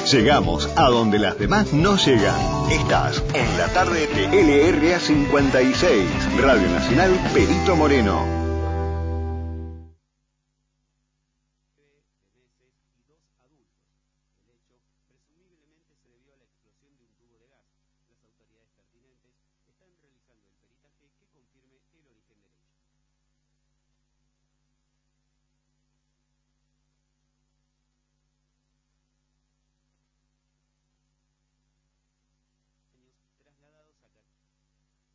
Llegamos a donde las demás no llegan. Estás en la tarde de LRA 56, Radio Nacional Perito Moreno.